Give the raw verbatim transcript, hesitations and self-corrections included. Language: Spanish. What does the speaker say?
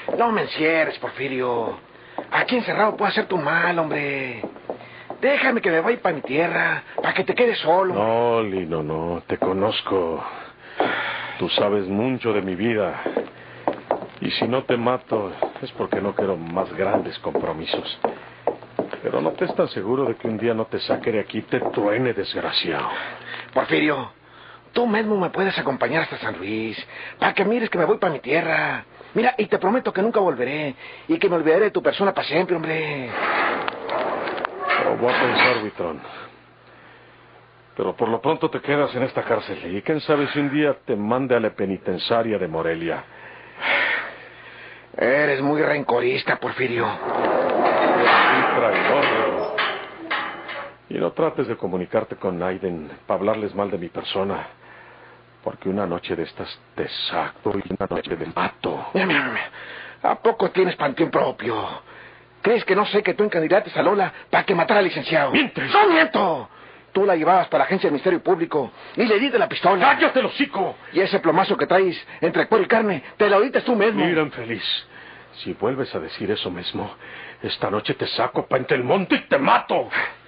No me encierres, Porfirio. Aquí encerrado puedo hacer tu mal, hombre. Déjame que me vaya para mi tierra, para que te quedes solo. No, Lino, no. Te conozco. Tú sabes mucho de mi vida. Y si no te mato, es porque no quiero más grandes compromisos. Pero no te estás seguro de que un día no te saque de aquí y te truene, desgraciado. Porfirio, tú mismo me puedes acompañar hasta San Luis, para que mires que me voy para mi tierra. Mira, y te prometo que nunca volveré, y que me olvidaré de tu persona para siempre, hombre. Lo voy a pensar, Buitrón. Pero por lo pronto te quedas en esta cárcel, y quién sabe si un día te mande a la penitenciaria de Morelia. Eres muy rencorista, Porfirio. Eres un traidor. Y no trates de comunicarte con Aiden para hablarles mal de mi persona. Porque una noche de estas te saco y una noche de mato. Mira, mira, mira. ¿A poco tienes panteón propio? ¿Crees que no sé que tú encandidates a Lola para que matara al licenciado? ¡Mientes! ¡No miento! Tú la llevabas para la agencia del Ministerio Público y le diste la pistola. ¡Cállate el hocico! Y ese plomazo que traes entre cuero y carne, te lo diste tú mismo. Mira, infeliz, si vuelves a decir eso mismo, esta noche te saco pa' entre el monte y te mato.